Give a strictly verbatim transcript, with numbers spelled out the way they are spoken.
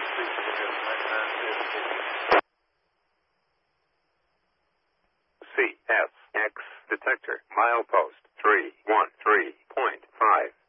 C S X detector milepost three one three point five.